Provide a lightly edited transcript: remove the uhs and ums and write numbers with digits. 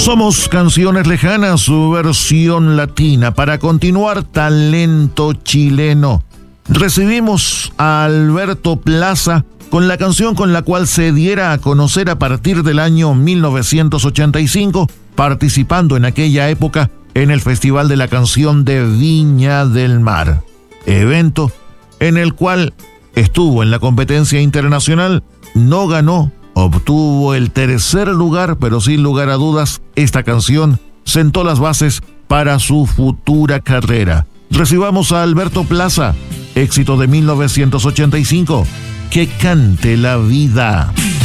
Somos Canciones Lejanas, su versión latina. Para continuar, talento chileno. Recibimos a Alberto Plaza con la canción con la cual se diera a conocer a partir del año 1985, participando en aquella época en el Festival de la Canción de Viña del Mar, evento en el cual estuvo en la competencia internacional, no ganó, obtuvo el tercer lugar, pero sin lugar a dudas, esta canción sentó las bases para su futura carrera. Recibamos a Alberto Plaza, éxito de 1985, Que cante la vida.